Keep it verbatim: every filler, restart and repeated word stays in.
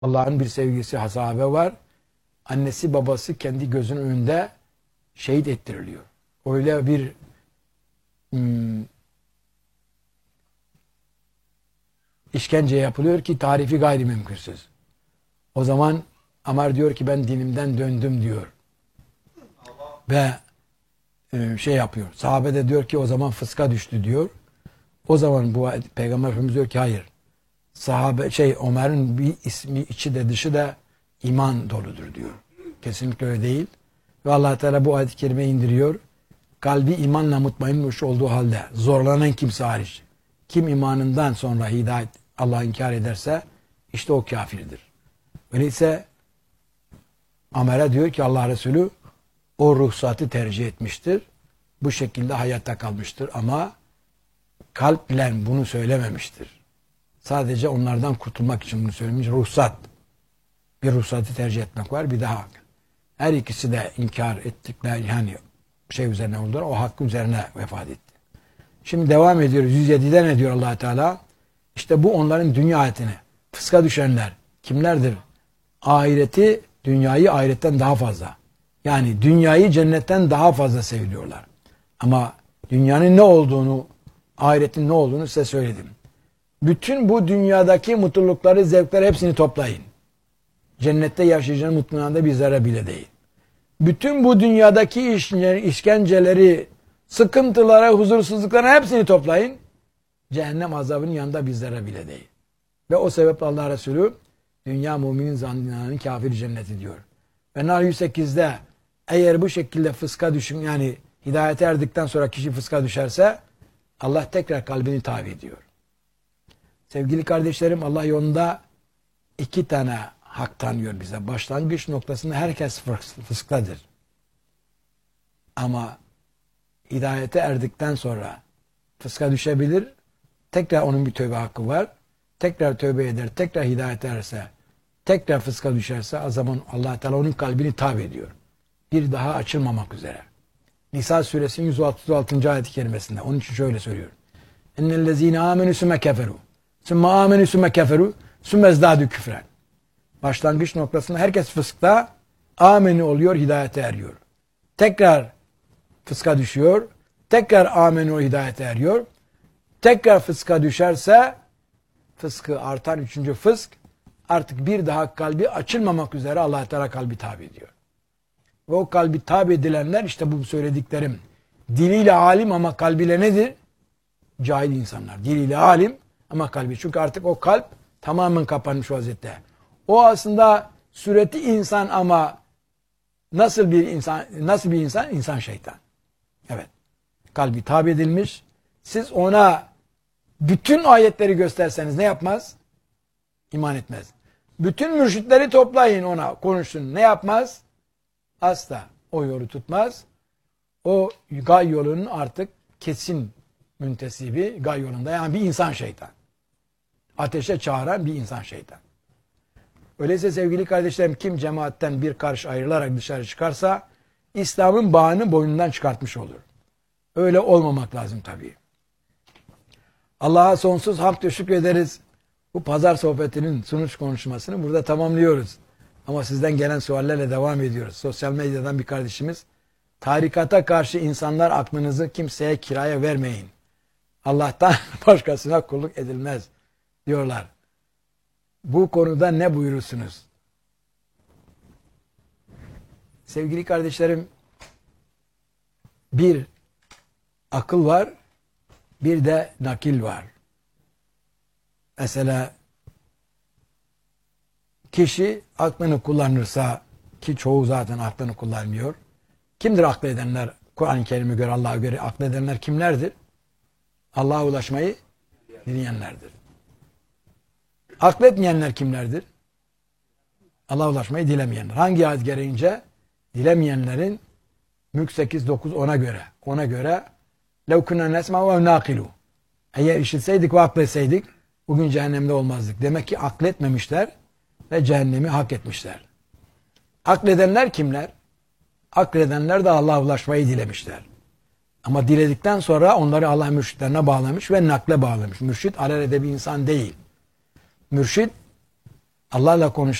Allah'ın bir sevgisi sahabe var. Annesi babası kendi gözünün önünde şehit ettiriliyor. Öyle bir hmm, işkence yapılıyor ki tarifi gayri mümkünsüz. O zaman Amar diyor ki ben dinimden döndüm diyor. Ve e, şey yapıyor. Sahabe de diyor ki o zaman fıska düştü diyor. O zaman bu Peygamber Efendimiz diyor ki hayır. Sahabe şey Ömer'in bir ismi içi de dışı da iman doludur diyor. Kesinlikle öyle değil. Ve Allah Teala bu ayet-i kerime indiriyor. Kalbi imanla mutmainmiş olduğu halde zorlanan kimse hariç. Kim imanından sonra hidayet Allah'ı inkar ederse işte o kafirdir. Öyleyse Ömer'e diyor ki Allah Resulü o ruhsatı tercih etmiştir. Bu şekilde hayatta kalmıştır ama kalple bunu söylememiştir. Sadece onlardan kurtulmak için bunu söylemiş. Ruhsat. Bir ruhsatı tercih etmek var. Bir de hak. Her ikisi de inkar ettikler yani şey üzerine oldular. O hakkı üzerine vefat etti. Şimdi devam ediyoruz. yüz yedide ne diyor Allah Teala? İşte bu onların dünya hayatını. Fıska düşenler. Kimlerdir? Ahireti, dünyayı ahiretten daha fazla. Yani dünyayı cennetten daha fazla seviyorlar. Ama dünyanın ne olduğunu, ahiretin ne olduğunu size söyledim. Bütün bu dünyadaki mutlulukları, zevkleri hepsini toplayın. Cennette yaşayacağın mutluluğunda bir zerre bile değil. Bütün bu dünyadaki işkenceleri, sıkıntılara, huzursuzlukları hepsini toplayın. Cehennem azabının yanında bir zerre bile değil. Ve o sebeple Allah Resulü dünya müminin zannının kafir cenneti diyor. Ve Nahl yüz sekizde eğer bu şekilde fıska düşün yani hidayete erdikten sonra kişi fıska düşerse Allah tekrar kalbini tabi ediyor. Sevgili kardeşlerim Allah yolunda iki tane hak tanıyor bize. Başlangıç noktasında herkes fıskadır. Ama hidayete erdikten sonra fıska düşebilir. Tekrar onun bir tövbe hakkı var. Tekrar tövbe eder. Tekrar hidayete erse tekrar fıska düşerse o zaman Allah Teala onun kalbini tabi ediyor. Bir daha açılmamak üzere. Nisa suresinin yüz otuz altıncı ayet-i kerimesinde. Onun için şöyle söylüyor. Ennellezine amenü sümme keferu. Sümme amenü sümme keferu. Sümme ezdâdü küfren. Başlangıç noktasında herkes fıskta ameni oluyor, hidayete eriyor. Tekrar fıska düşüyor. Tekrar ameni oluyor, hidayete eriyor. Tekrar fıska düşerse fıskı artan üçüncü fısk artık bir daha kalbi açılmamak üzere Allah Teala kalbi tabi ediyor. Ve o kalbi tabi edilenler işte bu söylediklerim. Diliyle alim ama kalbiyle nedir? Cahil insanlar. Diliyle alim ama kalbi. Çünkü artık o kalp tamamen kapanmış vaziyette. O aslında sureti insan ama nasıl bir insan? Nasıl bir insan? İnsan şeytan. Evet. Kalbi tabi edilmiş. Siz ona bütün ayetleri gösterseniz ne yapmaz? İman etmez. Bütün mürşitleri toplayın ona konuşsun. Ne yapmaz? Asla o yolu tutmaz. O gay yolunun artık kesin müntesibi gay yolunda. Yani bir insan şeytan. Ateşe çağıran bir insan şeytan. Öyleyse sevgili kardeşlerim kim cemaatten bir karış ayrılarak dışarı çıkarsa İslam'ın bağını boynundan çıkartmış olur. Öyle olmamak lazım tabii. Allah'a sonsuz hamd ve şükrederiz. Bu pazar sohbetinin sunuş konuşmasını burada tamamlıyoruz. Ama sizden gelen suallerle devam ediyoruz. Sosyal medyadan bir kardeşimiz tarikata karşı insanlar aklınızı kimseye kiraya vermeyin. Allah'tan başkasına kulluk edilmez diyorlar. Bu konuda ne buyurursunuz? Sevgili kardeşlerim, bir akıl var, bir de nakil var. Mesela kişi aklını kullanırsa ki çoğu zaten aklını kullanmıyor. Kimdir akledenler? Kur'an-ı Kerim'e göre Allah'a göre akledenler kimlerdir? Allah'a ulaşmayı dileyenlerdir. Akletmeyenler kimlerdir? Allah'a ulaşmayı dilemeyenler. Hangi ayet gereğince? Dilemeyenlerin Mülk sekiz dokuz ona göre. Ona göre لَوْ كُنَّا نَسْمَعُ وَاَوْ نَاقِلُوا Eğer işitseydik ve akletseydik bugün cehennemde olmazdık. Demek ki akletmemişler ve cehennemi hak etmişler. Akledenler kimler? Akledenler de Allah'a ulaşmayı dilemişler. Ama diledikten sonra onları Allah mürşitlerine bağlamış ve nakle bağlamış. Mürşit alelade bir insan değil. Mürşit Allah'la konuş.